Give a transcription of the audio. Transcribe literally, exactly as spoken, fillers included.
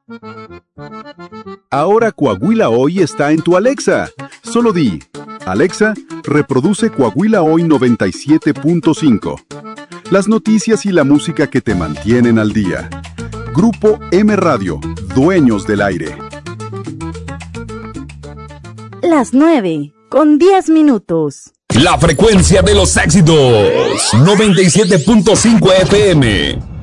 Ahora Coahuila Hoy está en tu Alexa. Solo di, Alexa, reproduce Coahuila Hoy noventa y siete punto cinco. Las noticias y la música que te mantienen al día. Grupo M Radio, dueños del aire. Las nueve, con diez minutos. La frecuencia de los éxitos, noventa y siete punto cinco F M.